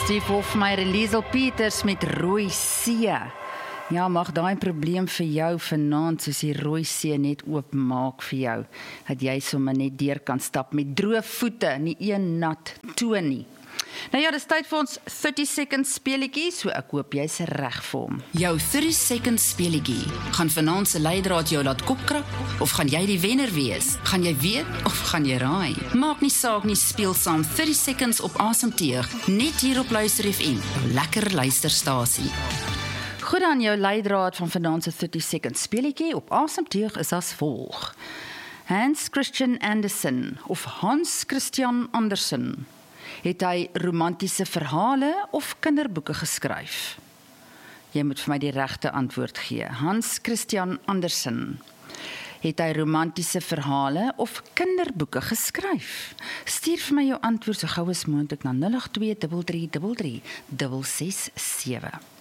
Steve Hofmeyr en Liesel Peters met Rooi See. Ja, mag daai probleem vir jou vanaand soos die Rooi See net oopmaak vir jou, dat jy sommer net deur kan stap met droë voete, nie een nat toe nie. Nou ja, dis tyd vir ons 30 seconds speletjie, so ek hoop jy's reg vir hom. Jou 30 seconds speletjie. Gaan vanaand se leidraad jou laat kopkrap of gaan jy die wenner wees? Gaan jy weet of gaan jy raai? Maak nie saak nie, speel saam 30 seconds op asemteug, net hier op Luister FM, jou lekker luisterstasie. Goed dan, jou leidraad van vanaand se 30 seconds speletjie op asemteug is as volg. Hans Christian Andersen of Hans Christian Andersen. Het hy romantiese verhale of kinderboeke geskryf? Jy moet vir my die regte antwoord gee. Hans Christian Andersen. Het hy romantiese verhale of kinderboeke geskryf? Stuur vir my jou antwoord so gou as moontlik na 082 33 33 667.